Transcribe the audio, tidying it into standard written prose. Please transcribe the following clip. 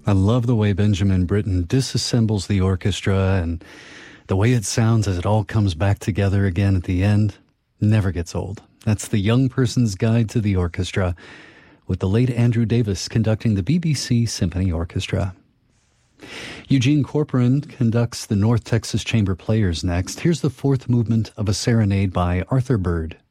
I love the way Benjamin Britten disassembles the orchestra and the way it sounds as it all comes back together again at the end. Never gets old. That's The Young Person's Guide to the Orchestra, with the late Andrew Davis conducting the BBC Symphony Orchestra. Eugene Corporan conducts the North Texas Chamber Players next. Here's the fourth movement of a serenade by Arthur Bird.